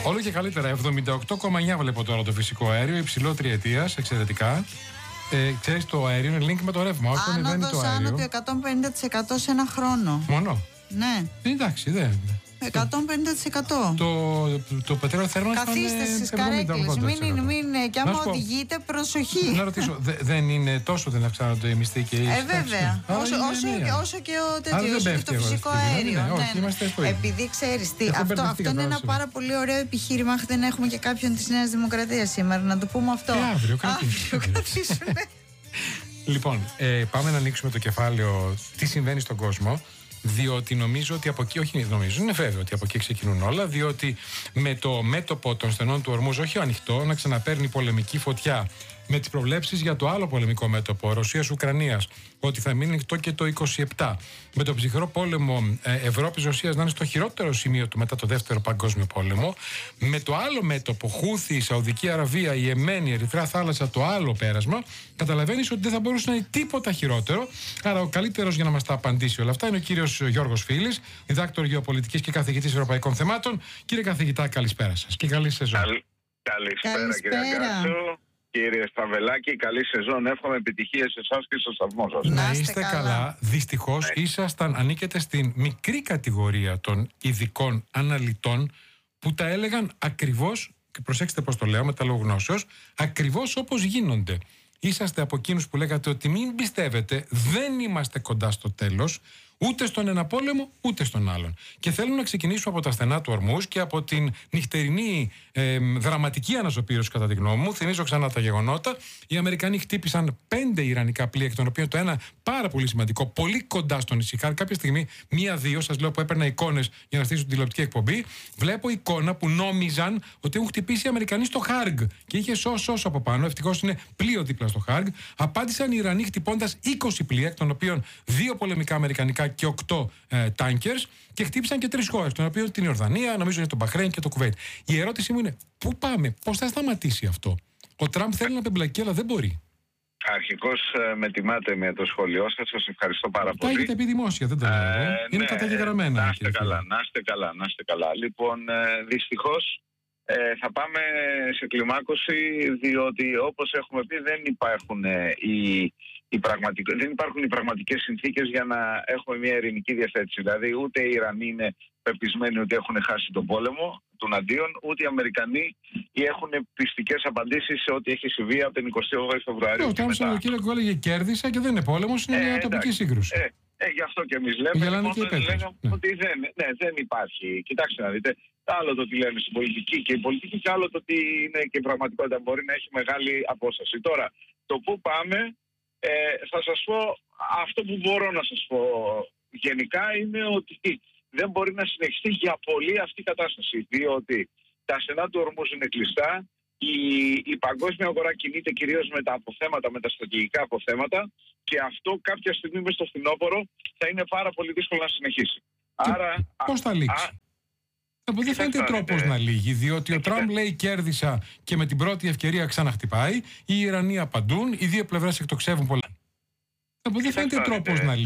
Όλο και καλύτερα. 78,9 βλέπω τώρα το φυσικό αέριο, υψηλό τριετίας, εξαιρετικά. Ξέρεις, το αέριο είναι link με το ρεύμα. Όσο ανεβαίνει το αέριο. Άνω το 150% σε ένα χρόνο. Μόνο. Ναι. Εντάξει, δεν. 150%. Το πετρέλαιο θέρμανσης. Καθίστε στις καρέκλες. Μην και άμα οδηγείτε, προσοχή. Να ρωτήσω, δεν είναι τόσο, δεν αυξάνονται οι μισθοί και οι βέβαια. Όσο και το φυσικό αέριο. Επειδή ξέρεις τι, αυτό είναι ένα πάρα πολύ ωραίο επιχείρημα. Δεν έχουμε και κάποιον της Νέας Δημοκρατίας σήμερα, να το πούμε αυτό. Αύριο κρατήσουμε. Λοιπόν, πάμε να ανοίξουμε το κεφάλαιο τι συμβαίνει στον κόσμο. Διότι νομίζω ότι από εκεί, όχι νομίζω, είναι βέβαιο ότι από εκεί ξεκινούν όλα, διότι με το μέτωπο των στενών του Ορμούζ, όχι ανοιχτό, να ξαναπαίρνει πολεμική φωτιά, με τις προβλέψεις για το άλλο πολεμικό μέτωπο Ρωσίας-Ουκρανίας, ότι θα μείνει ανοιχτό και το 27, με το ψυχρό πόλεμο Ευρώπης-Ρωσίας να είναι στο χειρότερο σημείο του μετά το δεύτερο παγκόσμιο πόλεμο, με το άλλο μέτωπο Χούθη, Σαουδική Αραβία, η Εμένη, η Ερυθρά Θάλασσα, το άλλο πέρασμα, καταλαβαίνεις ότι δεν θα μπορούσε να είναι τίποτα χειρότερο. Άρα ο καλύτερος για να μας τα απαντήσει όλα αυτά είναι ο κύριος Γιώργος Φίλης, διδάκτορ γεωπολιτικής και καθηγητής ευρωπαϊκών θεμάτων. Κύριε καθηγητά, καλησπέρα σας και καλή σεζόν. Καλησπέρα κύριε Γκάτσο. Κύριε Σταβελάκη, καλή σεζόν. Εύχομαι επιτυχίες σε εσάς και στο σταθμό σας. Να είστε καλά. Δυστυχώς ανήκετε στην μικρή κατηγορία των ειδικών αναλυτών που τα έλεγαν ακριβώς, και προσέξτε πώς το λέω με τα λόγω γνώσεως, ακριβώς όπως γίνονται. Είσαστε από εκείνους που λέγατε ότι μην πιστεύετε, δεν είμαστε κοντά στο τέλος, ούτε στον ένα πόλεμο, ούτε στον άλλον. Και θέλουν να ξεκινήσουμε από τα στενά του Ορμούζ και από την νυχτερινή δραματική αναζωπήρωση, κατά τη γνώμη μου. Θυμίζω ξανά τα γεγονότα. Οι Αμερικανοί χτύπησαν 5 ιρανικά πλοία, εκ των οποίων το ένα πάρα πολύ σημαντικό, πολύ κοντά στον Ισιχάρ. Κάποια στιγμή, 1-2, σας λέω που έπαιρνα εικόνες για να στήσω την τηλεοπτική εκπομπή, βλέπω εικόνα που νόμιζαν ότι έχουν χτυπήσει οι Αμερικανοί στο Χάργκ. Και είχε σως από πάνω. Ευτυχώς είναι πλοίο δίπλα στο Χάργκ. Απάντησαν οι Ιρανοί χτυπώντας 20 πλοία, εκ των οποίων 2 πολεμικά αμερικανικά και 8 tankers, και χτύπησαν και 3 χώρες, των οποίων την Ιορδανία, νομίζω είναι το Μπαχρέιν και το Κουβέιτ. Η ερώτησή μου είναι, πού πάμε, πώς θα σταματήσει αυτό? Ο Τραμπ θέλει να πεμπλακεί, αλλά δεν μπορεί. Αρχικώς με τιμάτε με το σχόλιο σας, σας ευχαριστώ πάρα πολύ. Τα έχετε πει δημόσια, δεν τα λέω. Είναι καταγεγραμμένα. Να είστε καλά. Λοιπόν, δυστυχώς θα πάμε σε κλιμάκωση, διότι όπως έχουμε πει δεν υπάρχουν οι πραγματικές συνθήκες για να έχουμε μια ειρηνική διαθέτηση. Δηλαδή ούτε οι Ιρανοί είναι πεπισμένοι ότι έχουν χάσει τον πόλεμο των αντίον, ούτε οι Αμερικανοί έχουν πιστικές απαντήσεις σε ό,τι έχει συμβεί από την 28η Φεβρουαρίου. Ο Τραμπ στο κύριο έλεγε κέρδισα και δεν είναι πόλεμος, είναι μια τοπική σύγκρουση. Γι' αυτό και εμείς λέμε ότι δεν υπάρχει. Κοιτάξτε να δείτε, άλλο το ότι λένε στην πολιτική και η πολιτική, και άλλο το ότι είναι και η πραγματικότητα. Μπορεί να έχει μεγάλη απόσταση. Τώρα, το πού πάμε, θα σας πω αυτό που μπορώ να σας πω γενικά είναι ότι δεν μπορεί να συνεχιστεί για πολύ αυτή η κατάσταση, διότι τα στενά του Ορμούζ είναι κλειστά, η παγκόσμια αγορά κινείται κυρίως με τα αποθέματα, με τα στρατηγικά αποθέματα, και αυτό κάποια στιγμή μες στο φθινόπωρο θα είναι πάρα πολύ δύσκολο να συνεχίσει. Άρα, πώς θα λήξει? Δεν φαίνεται τρόπος να λύγει, διότι ο Τραμπ λέει κέρδισα και με την πρώτη ευκαιρία ξαναχτυπάει, οι Ιρανοί απαντούν, οι δύο πλευρές εκτοξεύουν πολλά. Δεν φαίνεται τρόπος να λύγει.